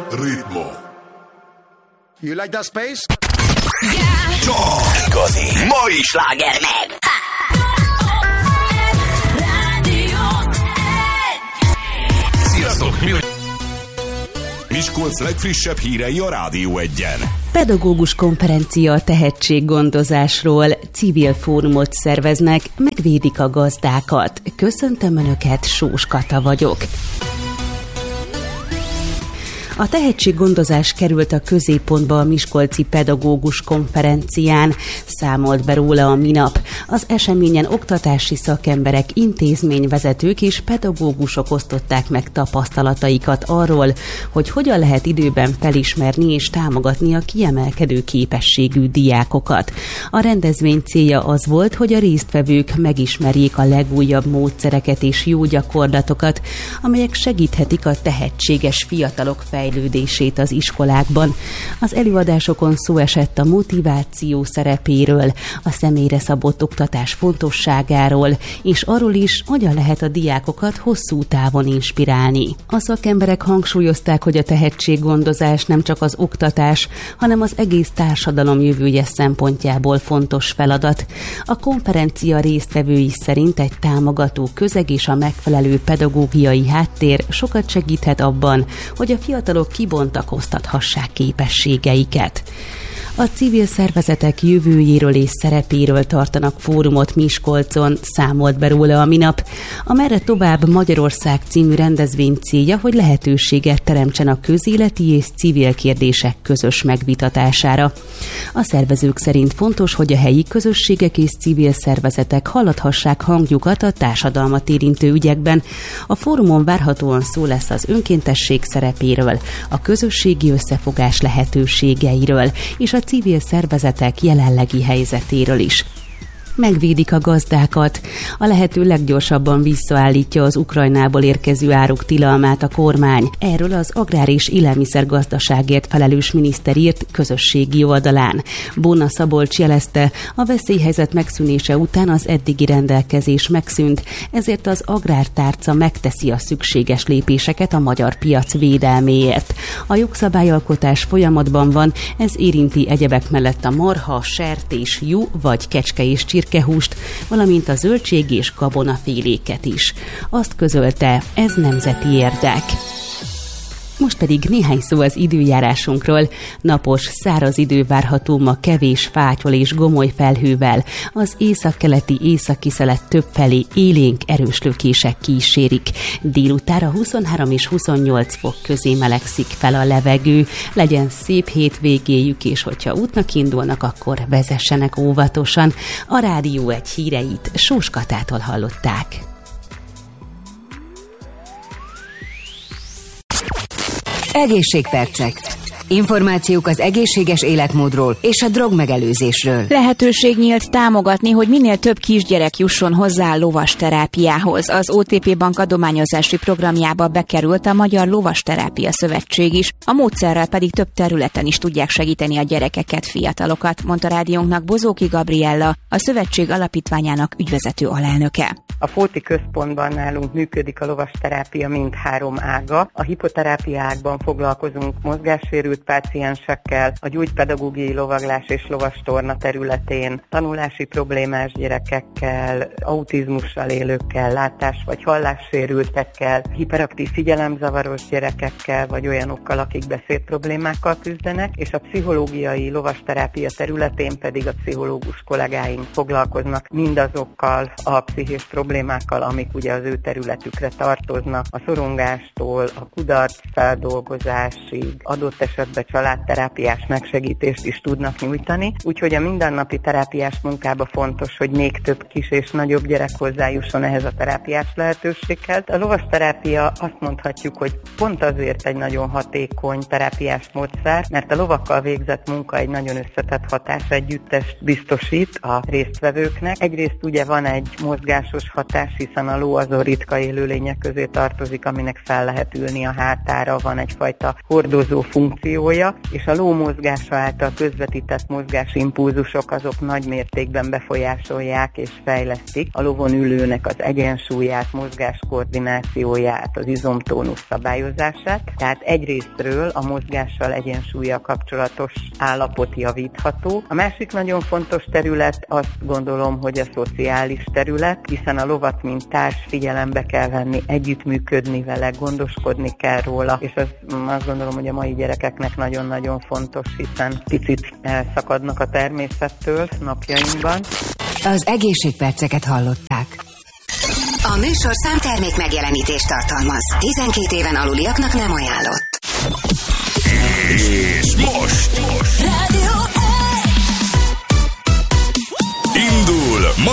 Ritmo. You like that space? Yeah! Csak igazi mai sláger meg! Sziasztok! Miskolc legfrissebb hírei a Rádió Egyen. Pedagógus konferencia a tehetséggondozásról, civil fórumot szerveznek, megvédik a gazdákat. Köszöntöm Önöket, Sós Kata vagyok. A tehetséggondozás került a középpontba a miskolci pedagógus konferencián, számolt be róla a minap. Az eseményen oktatási szakemberek, intézményvezetők és pedagógusok osztották meg tapasztalataikat arról, hogy hogyan lehet időben felismerni és támogatni a kiemelkedő képességű diákokat. A rendezvény célja az volt, hogy a résztvevők megismerjék a legújabb módszereket és jó gyakorlatokat, amelyek segíthetik a tehetséges fiatalok fejlődését az iskolákban. Az előadásokon szó esett a motiváció szerepéről, a személyre szabott oktatás fontosságáról, és arról is, hogyan lehet a diákokat hosszú távon inspirálni. A szakemberek hangsúlyozták, hogy a tehetséggondozás nem csak az oktatás, hanem az egész társadalom jövője szempontjából fontos feladat. A konferencia résztvevői szerint egy támogató közeg és a megfelelő pedagógiai háttér sokat segíthet abban, hogy a fiatalok kibontakoztathassák képességeiket. A civil szervezetek jövőjéről és szerepéről tartanak fórumot Miskolcon, számolt be róla a minap. A Merre tovább Magyarország című rendezvény célja, hogy lehetőséget teremtsen a közéleti és civil kérdések közös megvitatására. A szervezők szerint fontos, hogy a helyi közösségek és civil szervezetek hallathassák hangjukat a társadalmat érintő ügyekben. A fórumon várhatóan szó lesz az önkéntesség szerepéről, a közösségi összefogás lehetőségeiről és a civil szervezetek jelenlegi helyzetéről is. Megvédik a gazdákat. A lehető leggyorsabban visszaállítja az Ukrajnából érkező áruk tilalmát a kormány. Erről az Agrár- és Élelmiszergazdaságért felelős miniszter írt közösségi oldalán. Bóna Szabolcs jelezte, a veszélyhelyzet megszűnése után az eddigi rendelkezés megszűnt, ezért az agrártárca megteszi a szükséges lépéseket a magyar piac védelméért. A jogszabályalkotás folyamatban van, ez érinti egyebek mellett a marha, sertés, juh vagy kecske és csirkehúst, valamint a zöldség és gabonaféléket is. Azt közölte, ez nemzeti érdek. Most pedig néhány szó az időjárásunkról. Napos, száraz idő várható ma kevés fáttyol és gomoly felhővel. Az északkeleti északi szelet többfelé élénk erős lökések kísérik. Délutánra 23 és 28 fok közé melegszik fel a levegő. Legyen szép hétvégéjük, és hogyha útnak indulnak, akkor vezessenek óvatosan. A Rádió Egy híreit Sós Katától hallották. Egészségpercek. Információk az egészséges életmódról és a drogmegelőzésről. Lehetőség nyílt támogatni, hogy minél több kisgyerek jusson hozzá a lovasterápiához. Az OTP Bank adományozási programjába bekerült a Magyar Lovasterápia Szövetség is, a módszerrel pedig több területen is tudják segíteni a gyerekeket, fiatalokat, mondta rádiónknak Bozóki Gabriella, a szövetség alapítványának ügyvezető alelnöke. A Fóti Központban nálunk működik a lovasterápia mindhárom ága. A hipoterápia ágban foglalkozunk mozgássérült páciensekkel, a gyógypedagógiai lovaglás és lovastorna területén tanulási problémás gyerekekkel, autizmussal élőkkel, látás- vagy hallássérültekkel, hiperaktív figyelemzavaros gyerekekkel, vagy olyanokkal, akik beszédproblémákkal küzdenek, és a pszichológiai lovasterápia területén pedig a pszichológus kollégáink foglalkoznak mindazokkal a pszichés problémákkal, amik ugye az ő területükre tartoznak, a szorongástól, a kudarc feldolgozásig, adott esetben családterápiás megsegítést is tudnak nyújtani, úgyhogy a mindennapi terápiás munkában fontos, hogy még több kis és nagyobb gyerek hozzájusson ehhez a terápiás lehetőséghez. A lovasterápia azt mondhatjuk, hogy pont azért egy nagyon hatékony terápiás módszer, mert a lovakkal végzett munka egy nagyon összetett hatásegyüttest biztosít a résztvevőknek. Egyrészt ugye van egy mozgásos hatás, hiszen a ló azon ritka élőlények közé tartozik, aminek fel lehet ülni a hátára, van egyfajta hordozó funkciója, és a ló mozgása által közvetített mozgásimpulzusok azok nagy mértékben befolyásolják és fejlesztik a lovon ülőnek az egyensúlyát, mozgáskoordinációját, az izomtónusz szabályozását. Tehát egyrésztről a mozgással, egyensúllyal kapcsolatos állapot javítható. A másik nagyon fontos terület, azt gondolom, hogy a szociális terület, hiszen a lovat mint társ figyelembe kell venni, együttműködni vele, gondoskodni kell róla, és azt gondolom, hogy a mai gyerekeknek nagyon-nagyon fontos, hiszen picit elszakadnak a természettől napjainkban. Az egészségperceket hallották. A műsor számtermék megjelenítést tartalmaz. 12 éven aluliaknak nem ajánlott. És most! Rádió